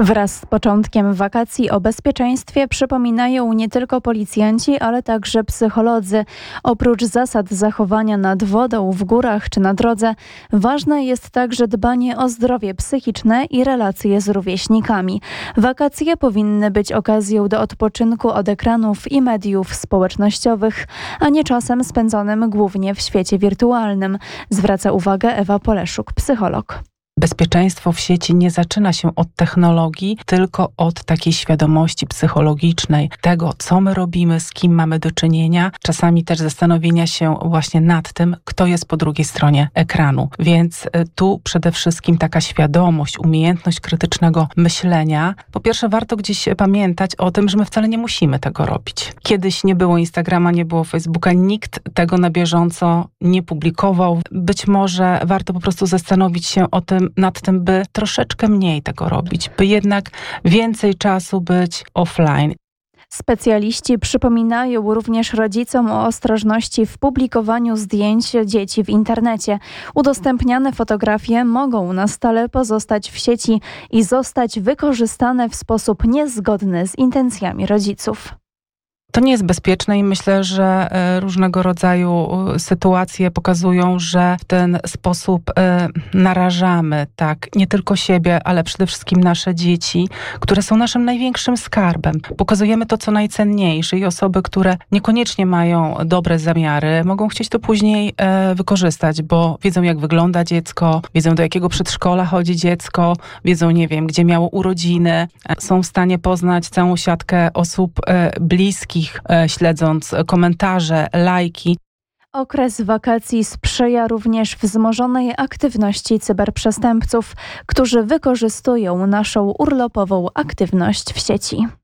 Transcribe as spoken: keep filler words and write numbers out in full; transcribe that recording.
Wraz z początkiem wakacji o bezpieczeństwie przypominają nie tylko policjanci, ale także psycholodzy. Oprócz zasad zachowania nad wodą, w górach czy na drodze, ważne jest także dbanie o zdrowie psychiczne i relacje z rówieśnikami. Wakacje powinny być okazją do odpoczynku od ekranów i mediów społecznościowych, a nie czasem spędzonym głównie w świecie wirtualnym, zwraca uwagę Ewa Poleszuk, psycholog. Bezpieczeństwo w sieci nie zaczyna się od technologii, tylko od takiej świadomości psychologicznej, tego, co my robimy, z kim mamy do czynienia, czasami też zastanowienia się właśnie nad tym, kto jest po drugiej stronie ekranu. Więc tu przede wszystkim taka świadomość, umiejętność krytycznego myślenia. Po pierwsze, warto gdzieś pamiętać o tym, że my wcale nie musimy tego robić. Kiedyś nie było Instagrama, nie było Facebooka, nikt tego na bieżąco nie publikował. Być może warto po prostu zastanowić się o tym, nad tym, by troszeczkę mniej tego robić, by jednak więcej czasu być offline. Specjaliści przypominają również rodzicom o ostrożności w publikowaniu zdjęć dzieci w internecie. Udostępniane fotografie mogą na stale pozostać w sieci i zostać wykorzystane w sposób niezgodny z intencjami rodziców. To nie jest bezpieczne i myślę, że różnego rodzaju sytuacje pokazują, że w ten sposób narażamy tak nie tylko siebie, ale przede wszystkim nasze dzieci, które są naszym największym skarbem. Pokazujemy to, co najcenniejsze i osoby, które niekoniecznie mają dobre zamiary, mogą chcieć to później wykorzystać, bo wiedzą, jak wygląda dziecko, wiedzą, do jakiego przedszkola chodzi dziecko, wiedzą, nie wiem, gdzie miało urodziny, są w stanie poznać całą siatkę osób bliskich, śledząc komentarze, lajki. Okres wakacji sprzyja również wzmożonej aktywności cyberprzestępców, którzy wykorzystują naszą urlopową aktywność w sieci.